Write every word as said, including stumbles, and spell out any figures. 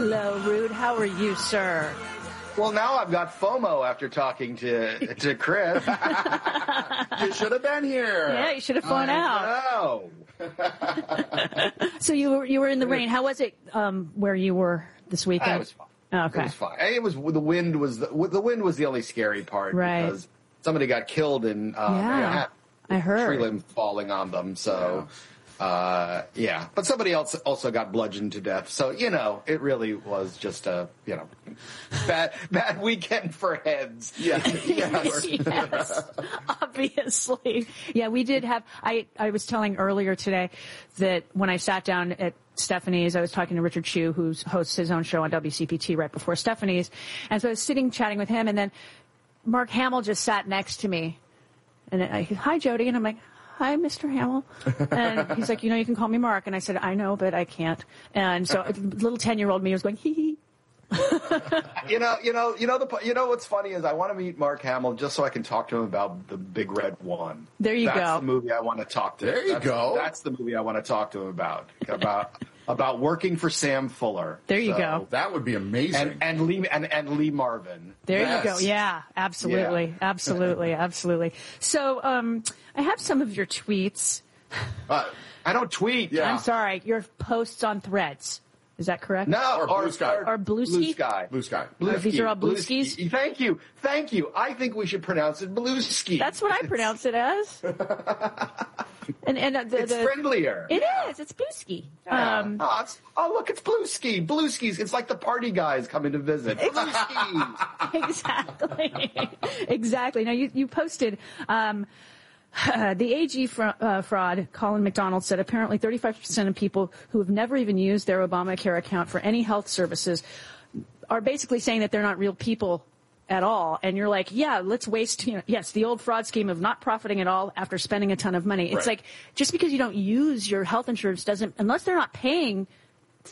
Hello, Rude. How are you, sir? Well, now I've got FOMO after talking to to Chris. You should have been here. Yeah, you should have flown out. No. So you were you were in the rain. How was it um, where you were this weekend? It was fine. Oh, okay. It was fine. It was the wind was the, the wind was the only scary part, right? Because somebody got killed in um, yeah, I heard tree limb falling on them. So. Yeah. Uh, yeah, but somebody else also got bludgeoned to death. So, you know, it really was just a, you know, bad, bad weekend for heads. Yeah. Yes, yes, obviously. Yeah, we did have, I, I was telling earlier today that when I sat down at Stephanie's, I was talking to Richard Chu, who hosts his own show on W C P T right before Stephanie's. And so I was sitting chatting with him, and then Mark Hamill just sat next to me. And I, hi, Jody. And I'm like, hi, Mister Hamill. And he's like, you know, you can call me Mark. And I said, I know, but I can't. And so little ten-year-old me was going, hee hee. you know, you know, you know, the, you know, what's funny is I want to meet Mark Hamill just so I can talk to him about the Big Red One. There you that's go. That's the movie I want to talk to. There you that's, go. That's the movie I want to talk to him about. About, about working for Sam Fuller. There you so, go. That would be amazing. And, and Lee, and, and Lee Marvin. There yes. you go. Yeah, absolutely. Yeah. Absolutely. Absolutely. So, um, I have some of your tweets. Uh, I don't tweet. Yeah. I'm sorry. Your posts on Threads. Is that correct? No, Or Blue Sky. Or Blue Blue Ski? Sky. Blue Sky. Blue These Ski. are all Blue Blue Skis? Ski. Thank you. Thank you. I think we should pronounce it Blue Ski. That's what I pronounce it as. and and uh, the, It's the, friendlier. It is. It's Blue Ski. Yeah. Um, oh, it's, oh, look, it's Blue Ski. Blue Skis. It's like the party guys coming to visit. Blue Skis. exactly. exactly. Now, you, you posted, um, uh, the A G fra- uh, fraud, Colin McDonald said apparently thirty-five percent of people who have never even used their Obamacare account for any health services are basically saying that they're not real people at all. And you're like, yeah, let's waste, you know, yes, the old fraud scheme of not profiting at all after spending a ton of money. It's Right. like, just because you don't use your health insurance doesn't, unless they're not paying